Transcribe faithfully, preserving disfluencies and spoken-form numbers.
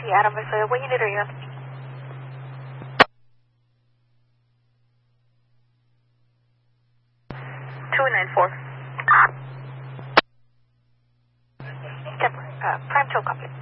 C, Adam, is uh, what unit are you on? two nine four. Kepler, uh, prime tow copy.